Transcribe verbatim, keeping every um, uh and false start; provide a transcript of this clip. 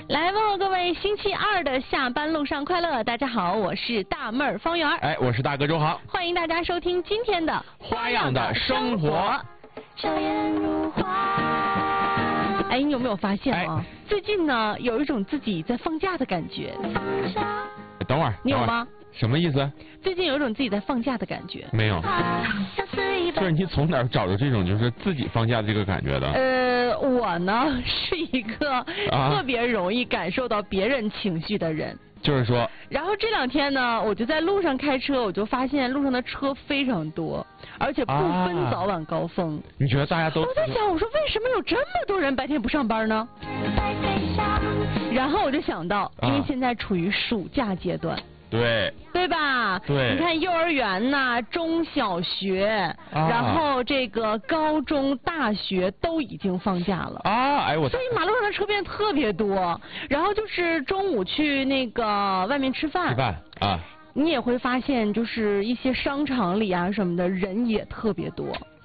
来问候各位星期二的下班路上快乐，大家好，我是大妹儿方圆。 哎，我是大哥周航， 欢迎大家收听今天的花样的生活。 笑颜如花。哎，你有没有发现啊？哎、最近呢，有一种自己在放假的感觉。 等会儿， 你有吗？ 什么意思？ 最近有一种自己在放假的感觉。 没有。就是你从哪儿找着这种就是自己放假的这个感觉的？ 呃，我呢是一个特别容易感受到别人情绪的人。 就是说， 然后这两天呢，我就在路上开车，我就发现路上的车非常多，而且不分早晚高峰。啊、 你觉得大家都？ 我在想，我说为什么有这么多人白天不上班呢？然后我就想到，因为现在处于暑假阶段。 对， 对吧？ 对， 你看幼儿园呐、中小学，啊、然后这个高中、大学都已经放假了啊！哎我， 所以马路上的车变得特别多。然后就是中午去那个外面吃饭， 吃饭啊， 你也会发现，就是一些商场里啊什么的人也特别多。